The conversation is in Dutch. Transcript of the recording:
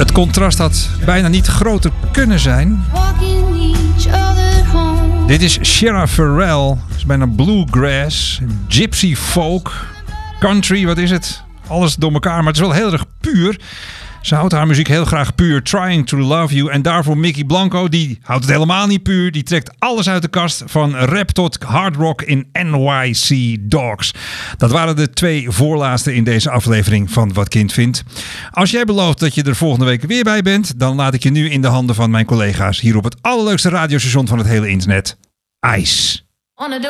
Het contrast had bijna niet groter kunnen zijn. Dit is Shara Farrell. Het is bijna bluegrass, gypsy folk, country, wat is het? Alles door elkaar, maar het is wel heel erg puur. Ze houdt haar muziek heel graag puur. Trying to Love You. En daarvoor Mickey Blanco, die houdt het helemaal niet puur. Die trekt alles uit de kast. Van rap tot hard rock in NYC Dogs. Dat waren de 2 voorlaatste in deze aflevering van Wat Kind Vindt. Als jij belooft dat je er volgende week weer bij bent, dan laat ik je nu in de handen van mijn collega's hier op het allerleukste radiostation van het hele internet. IJs.